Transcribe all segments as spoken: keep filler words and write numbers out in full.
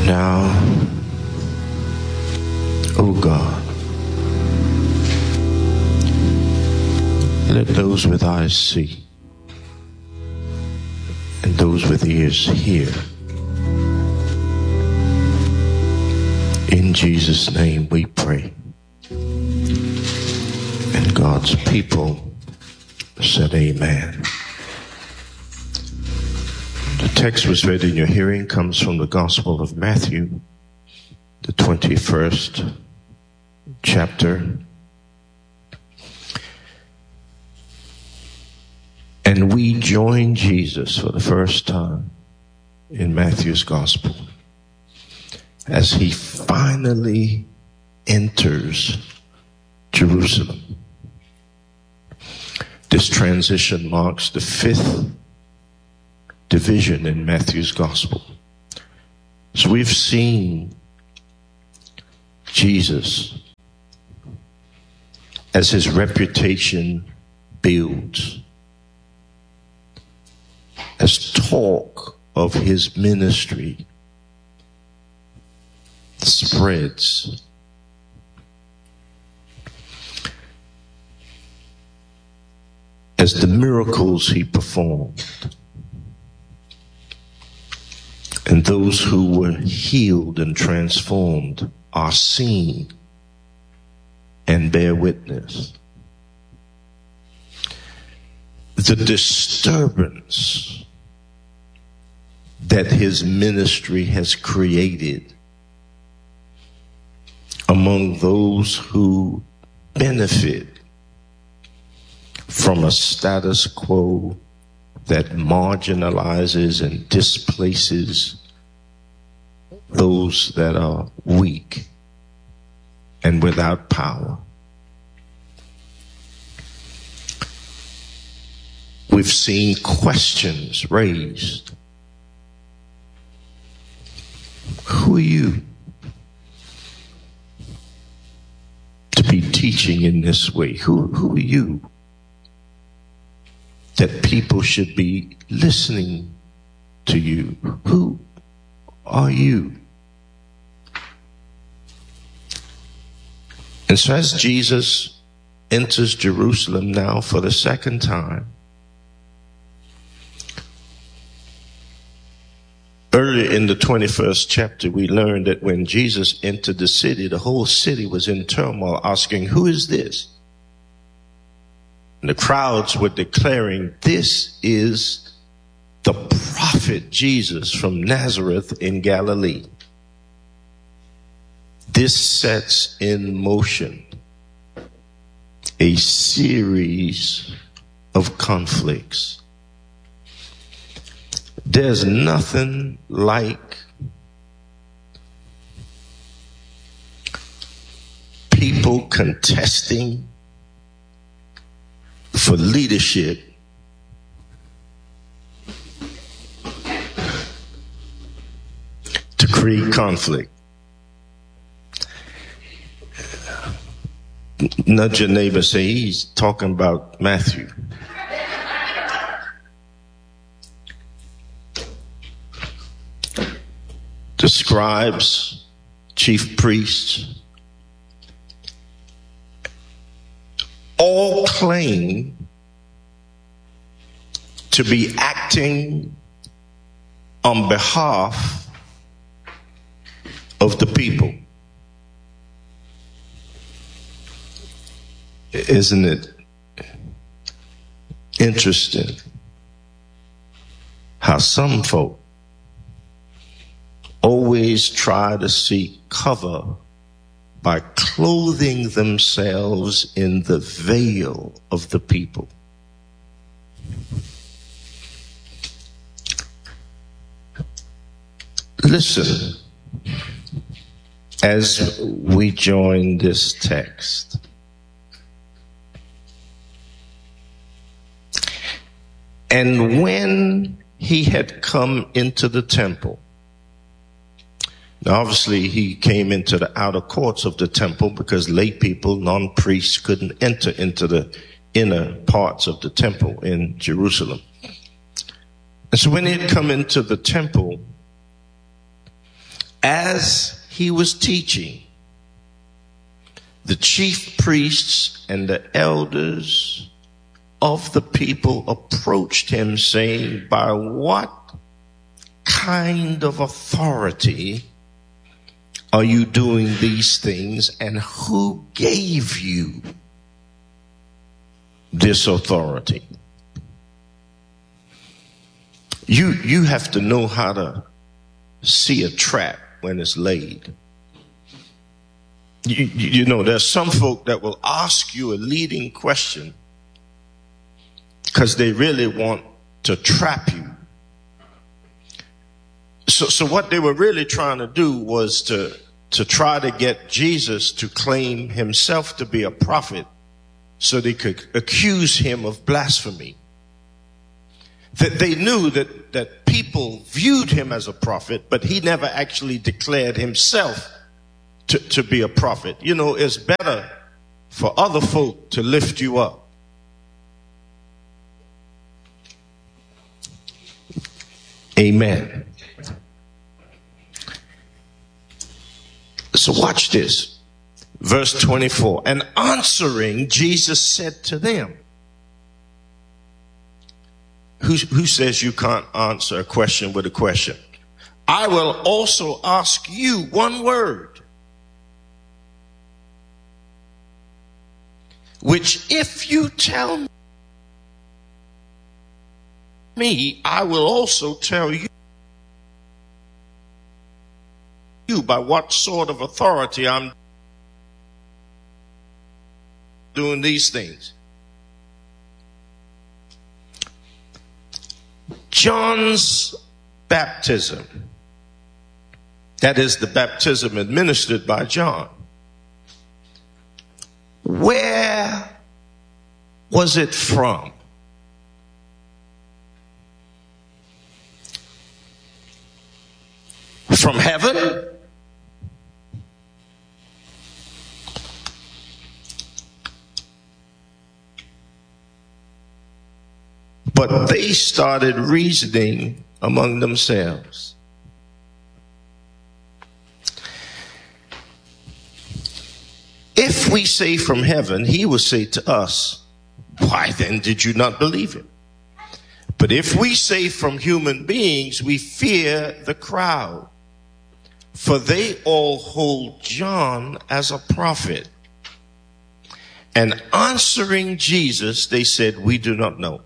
Now, O God, let those with eyes see and those with ears hear. In Jesus' name we pray. And God's people said amen. The text was read in your hearing comes from the Gospel of Matthew, the twenty-first chapter. And we join Jesus for the first time in Matthew's Gospel as he finally enters Jerusalem. This transition marks the fifth division in Matthew's Gospel. So we've seen Jesus as his reputation builds, as talk of his ministry spreads. As the miracles he performed and those who were healed and transformed are seen and bear witness. The disturbance that his ministry has created among those who benefit from a status quo that marginalizes and displaces those that are weak and without power. We've seen questions raised. Who are you to be teaching in this way? Who, who are you that people should be listening to you? Who are you? And so as Jesus enters Jerusalem now for the second time, earlier in the twenty-first chapter, we learned that when Jesus entered the city, the whole city was in turmoil, asking, who is this? And the crowds were declaring, this is the prophet Jesus from Nazareth in Galilee. This sets in motion a series of conflicts. There's nothing like people contesting for leadership to create conflict. Nudge your neighbor, say he's talking about Matthew. The scribes, chief priests, all claim to be acting on behalf of the people. Isn't it interesting how some folk always try to seek cover by clothing themselves in the veil of the people? Listen as we join this text. And when he had come into the temple, now obviously he came into the outer courts of the temple because lay people, non-priests, couldn't enter into the inner parts of the temple in Jerusalem. And so when he had come into the temple, As he was teaching, the chief priests and the elders of the people approached him, saying, by what kind of authority are you doing these things, and who gave you this authority? You, you have to know how to see a trap when it's laid. You, you know, there's some folk that will ask you a leading question because they really want to trap you. So, so what they were really trying to do was to, to try to get Jesus to claim himself to be a prophet so they could accuse him of blasphemy. That they knew that, that people viewed him as a prophet, but he never actually declared himself to, to be a prophet. You know, it's better for other folk to lift you up. Amen. So watch this. Verse twenty-four. And answering, Jesus said to them. Who, who says you can't answer a question with a question? I will also ask you one word, which if you tell me, I will also tell you, you by what sort of authority I'm doing these things. John's baptism, that is the baptism administered by John, where was it from? From heaven? But they started reasoning among themselves. If we say from heaven, he will say to us, why then did you not believe him? But if we say from human beings, we fear the crowd, for they all hold John as a prophet. And answering Jesus, they said, we do not know.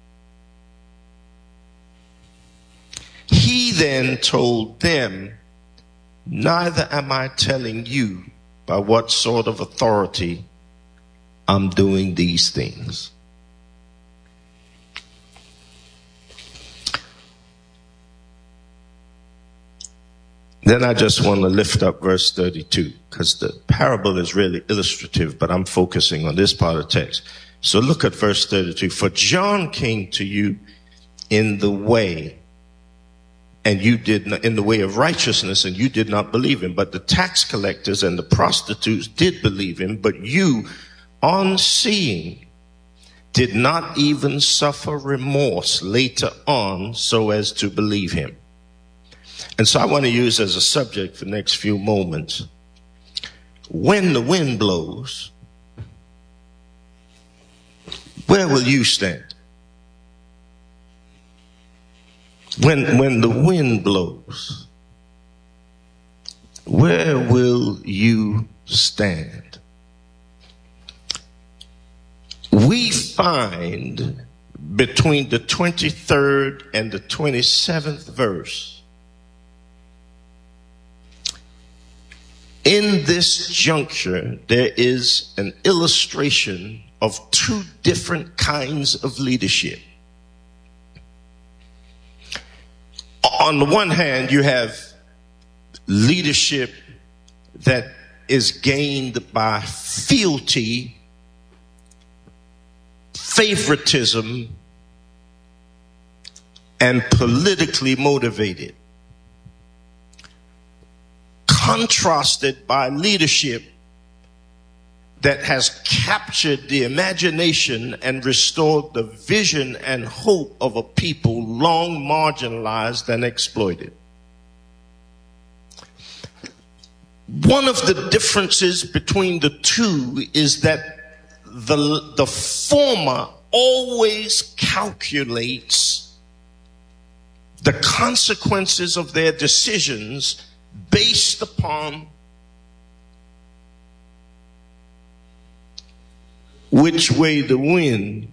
He then told them, neither am I telling you by what sort of authority I'm doing these things. Then I just want to lift up verse thirty-two, because the parable is really illustrative, but I'm focusing on this part of the text. So look at verse thirty-two. For John came to you in the way, and you did not, in the way of righteousness, and you did not believe him. But the tax collectors and the prostitutes did believe him, but you, on seeing, did not even suffer remorse later on so as to believe him. And so I want to use as a subject for the next few moments, when the wind blows, where will you stand? When, when the wind blows, where will you stand? We find between the twenty-third and the twenty-seventh verse, in this juncture, there is an illustration of two different kinds of leadership. On the one hand, you have leadership that is gained by fealty, favoritism, and politically motivated, contrasted by leadership that has captured the imagination and restored the vision and hope of a people long marginalized and exploited. One of the differences between the two is that the, the former always calculates the consequences of their decisions based upon which way the wind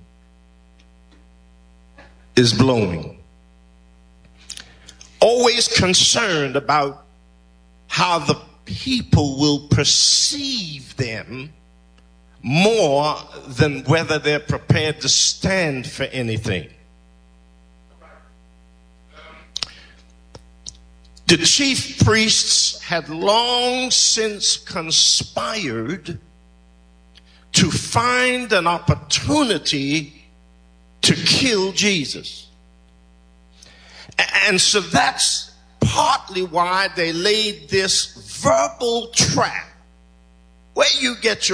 is blowing. Always concerned about how the people will perceive them more than whether they're prepared to stand for anything. The chief priests had long since conspired to find an opportunity to kill Jesus. And so that's partly why they laid this verbal trap. Where you get your